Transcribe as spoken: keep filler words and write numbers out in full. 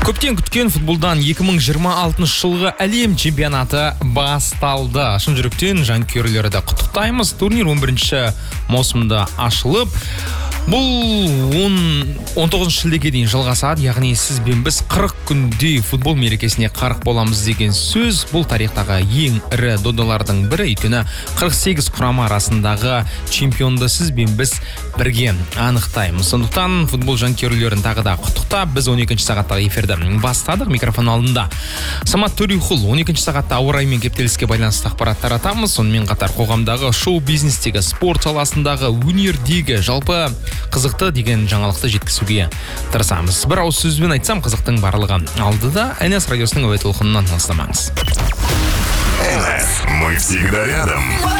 Көптен күткен футболдан екі мың жиырма алтыншы жылғы әлем чемпионаты басталды. Шын жүректен жанкүйерлерді құттықтаймыз. Турнир он бірінші маусымда ашылып, бұл он тоғызыншы шілдеге дейін жалғасады, яғни сіз бен біз қырық күндей футбол мерекесіне қарық боламыз деген сөз. Бұл тарихтағы ең ірі додалардың бірі, өйткені қырық сегіз құрама арасындағы чемпионды сіз бен біз бірге анықтаймыз. Сондықтан футбол жанкүйерлерін тағы да құттықтап, біз он екінші сағаттағы эфирді бастадық. Микрофон алдында Самат Төрехұл. он екінші сағатта ауа райымен кептеліске байланысты ақпарат таратамыз. Сонымен қатар қоғамдағы, шоу-бизнестегі, спорт саласындағы, өнердегі жалпы қызықты деген жаңалықты жеткізуге тырысамыз. Бір ауыз сөзбен айтсам, қызықтың барлығы алдыда. эн эс радиосының әуе толқынынан алыстамаңыз. эн эс, мы всегда рядом.